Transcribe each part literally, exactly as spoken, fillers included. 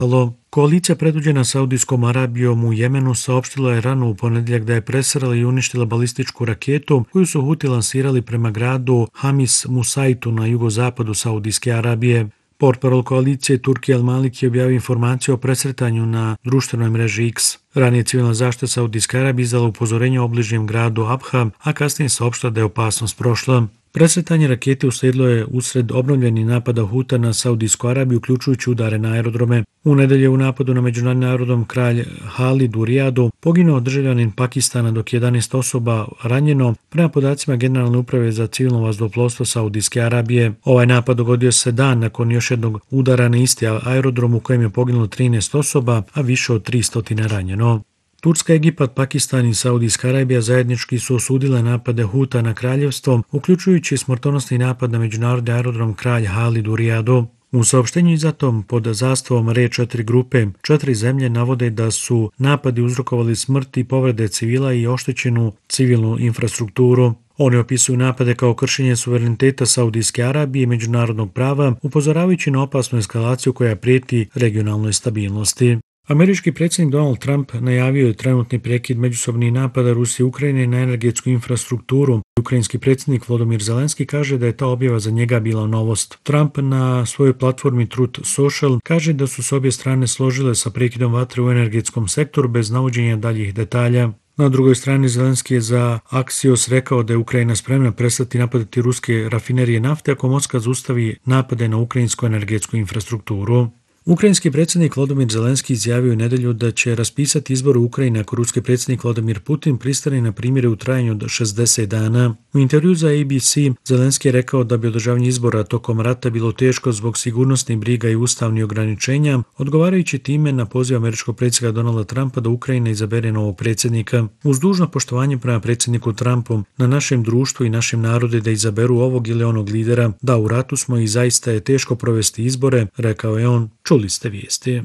Koalicija predvođena Saudijskom Arabijom u Jemenu saopštila je rano u ponedjeljak da je presrela i uništila balističku raketu koju su Huti lansirali prema gradu Hamis Musaitu na jugozapadu Saudijske Arabije. Portparol koalicije Turki Al Maliki je objavio informaciju o presretanju na društvenoj mreži X. Ranije civilna zaštita Saudijske Arabije izdala upozorenje o obližnjem gradu Abha, a kasnije saopštila da je opasnost prošla. Presretanje rakete uslijedilo je usred obnovljenih napada Huta na Saudijsku Arabiju, uključujući udare na aerodrome. U nedelje u napadu na međunarodni aerodrom Kralj Halid u Rijadu poginuo državljanin Pakistana, dok je jedanaest osoba ranjeno, prema podacima Generalne uprave za civilno vazduhoplovstvo Saudijske Arabije. Ovaj napad dogodio se dan nakon još jednog udara na isti aerodrom u kojem je poginulo trinaest osoba, a više od tristo ranjeno. Turska, Egipat, Pakistan i Saudijska Arabija zajednički su osudile napade Huta na kraljevstvo, uključujući smrtonosni napad na međunarodni aerodrom Kralj Halid u Rijadu. U saopštenju izdatom pod zastavom R četiri grupe, četiri zemlje navode da su napadi uzrokovali smrt i povrede civila i oštećenu civilnu infrastrukturu. Oni opisuju napade kao kršenje suvereniteta Saudijske Arabije i međunarodnog prava, upozoravajući na opasnu eskalaciju koja prijeti regionalnoj stabilnosti. Američki predsjednik Donald Trump najavio je trenutni prekid međusobnih napada Rusije i Ukrajine na energetsku infrastrukturu. Ukrajinski predsjednik Volodymyr Zelenski kaže da je ta objava za njega bila novost. Trump na svojoj platformi Truth Social kaže da su se obje strane složile sa prekidom vatre u energetskom sektoru bez navođenja daljih detalja. Na drugoj strani Zelenski je za Axios rekao da je Ukrajina spremna prestati napadati ruske rafinerije nafte ako Moskva zaustavi napade na ukrajinsku energetsku infrastrukturu. Ukrajinski predsjednik Volodymyr Zelenski izjavio u nedjelju da će raspisati izbore u Ukrajini ako ruski predsjednik Vladimir Putin pristane na primjere u trajanju od šezdeset dana. U intervju za A B C Zelenski je rekao da bi održavanje izbora tokom rata bilo teško zbog sigurnosnih briga i ustavnih ograničenja, odgovarajući time na poziv američkog predsjednika Donalda Trumpa da Ukrajina izabere novog predsjednika. Uz dužno poštovanje prema predsjedniku Trumpu, na našem društvu i našem narodu da izaberu ovog ili onog lidera, da u ratu smo i zaista je teško provesti izbore, rekao je on. Čuli ste vijesti.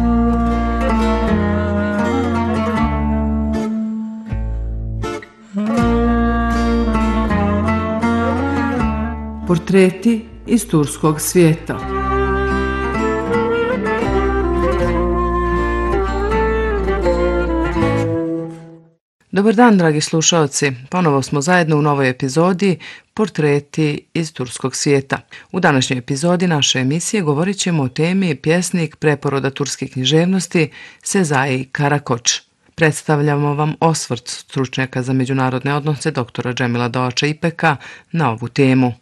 Portreti iz turskog svijeta. Dobar dan, dragi slušaoci. Ponovo smo zajedno u novoj epizodi Portreti iz turskog svijeta. U današnjoj epizodi naše emisije govorit ćemo o temi pjesnik preporoda turske književnosti Sezai Karakoç. Predstavljamo vam osvrt stručnjaka za međunarodne odnose doktora Džemila Doača Ipeka na ovu temu.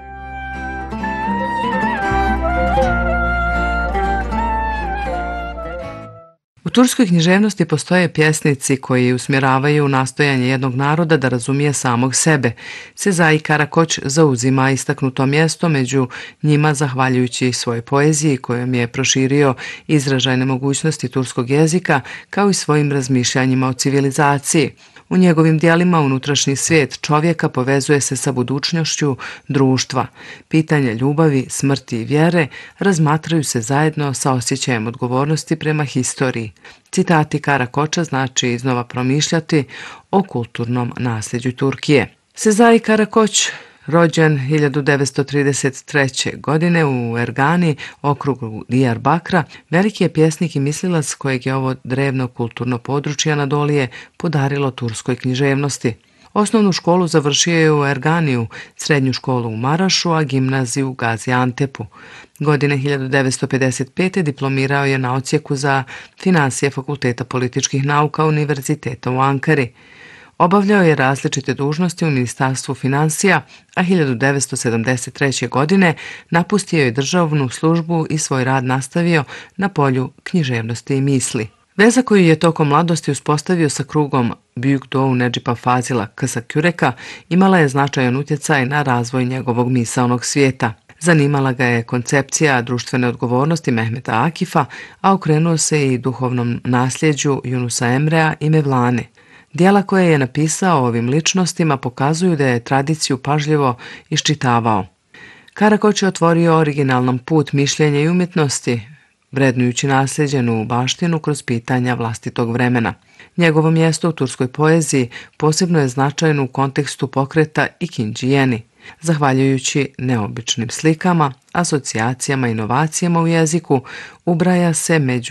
U turskoj književnosti postoje pjesnici koji usmjeravaju nastojanje jednog naroda da razumije samog sebe. Sezai Karakoç zauzima istaknuto mjesto među njima zahvaljujući svojoj poeziji kojom je proširio izražajne mogućnosti turskog jezika kao i svojim razmišljanjima o civilizaciji. U njegovim dijelima unutrašnji svijet čovjeka povezuje se sa budućnošću društva. Pitanje ljubavi, smrti i vjere razmatraju se zajedno sa osjećajem odgovornosti prema historiji. Citati Karakoča znači iznova promišljati o kulturnom nasljeđu Turkije. Sezai Karakoç, rođen hiljadu devetsto trideset treće. godine u Ergani, okrugu Diyarbakra, veliki je pjesnik i mislilac kojeg je ovo drevno kulturno područje Anadolije podarilo turskoj književnosti. Osnovnu školu završio je u Erganiju, srednju školu u Marašu, a gimnaziju u Gaziantepu. Godine hiljadu devetsto pedeset pete. diplomirao je na odsjeku za finansije Fakulteta političkih nauka Univerziteta u Ankari. Obavljao je različite dužnosti u Ministarstvu financija, a hiljadu devetsto sedamdeset treće. godine napustio je državnu službu i svoj rad nastavio na polju književnosti i misli. Veza koju je tokom mladosti uspostavio sa krugom Büyük Doğu Nedžipa Fazila Kısaküreka imala je značajan utjecaj na razvoj njegovog misaonog svijeta. Zanimala ga je koncepcija društvene odgovornosti Mehmeta Akifa, a okrenuo se i duhovnom nasljeđu Yunusa Emrea i Mevlane. Dijela koje je napisao o ovim ličnostima pokazuju da je tradiciju pažljivo iščitavao. Karakoč je otvorio originalan put mišljenja i umjetnosti, vrednujući nasljeđenu baštinu kroz pitanja vlastitog vremena. Njegovo mjesto u turskoj poeziji posebno je značajno u kontekstu pokreta ikinđijeni. Zahvaljujući neobičnim slikama, asocijacijama i inovacijama u jeziku, ubraja se među